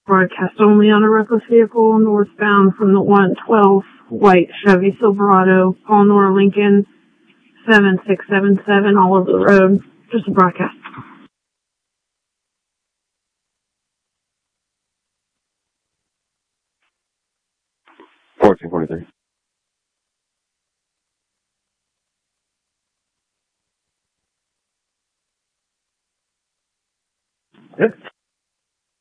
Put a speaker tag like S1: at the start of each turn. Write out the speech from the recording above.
S1: Broadcast only on a reckless vehicle northbound from the 112 white Chevy Silverado, Paul Nora Lincoln, 7677 all over the road. Just a broadcast.
S2: 1443. Good.